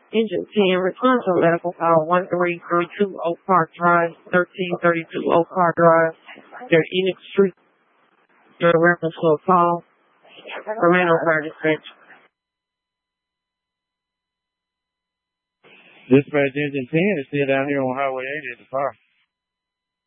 Engine 10, return to medical call 1332 Oak Park Drive, 1332 Oak Park Drive. They're Enix Street. Your reference to a call. Remain on fire dispatch. Dispatch Engine 10 is still down here on Highway 80 at the fire.